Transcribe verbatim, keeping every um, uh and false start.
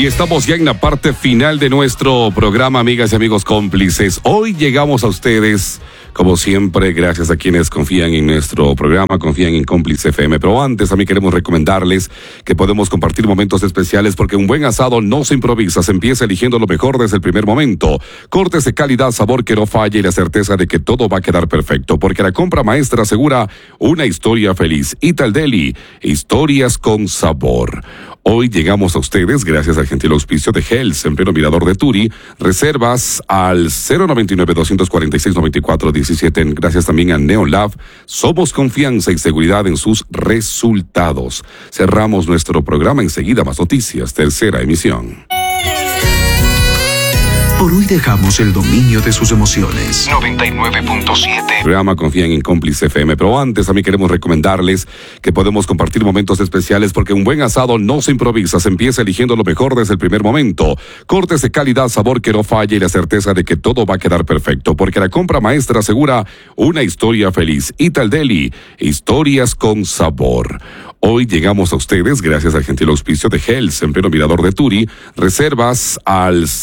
Y estamos ya en la parte final de nuestro programa, amigas y amigos cómplices. Hoy llegamos a ustedes, como siempre, gracias a quienes confían en nuestro programa, confían en Cómplice F M. Pero antes, también queremos recomendarles que podemos compartir momentos especiales porque un buen asado no se improvisa, se empieza eligiendo lo mejor desde el primer momento. Cortes de calidad, sabor que no falla y la certeza de que todo va a quedar perfecto. Porque la compra maestra asegura una historia feliz. Ital Deli, historias con sabor. Hoy llegamos a ustedes gracias al gentil auspicio de Hells, en pleno Mirador de Turi. Reservas al cero noventa y nueve, doscientos cuarenta y seis, noventa y cuatro diecisiete. Gracias también a Neolab. Somos confianza y seguridad en sus resultados. Cerramos nuestro programa. Enseguida más noticias. Tercera emisión. Por hoy dejamos el dominio de sus emociones. noventa y nueve punto siete. Programa confían en Cómplice F M. Pero antes, también queremos recomendarles que podemos compartir momentos especiales porque un buen asado no se improvisa, se empieza eligiendo lo mejor desde el primer momento. Cortes de calidad, sabor que no falla y la certeza de que todo va a quedar perfecto. Porque la compra maestra asegura una historia feliz. Ital Deli, historias con sabor. Hoy llegamos a ustedes gracias al gentil auspicio de Hells, en pleno Mirador de Turi. Reservas al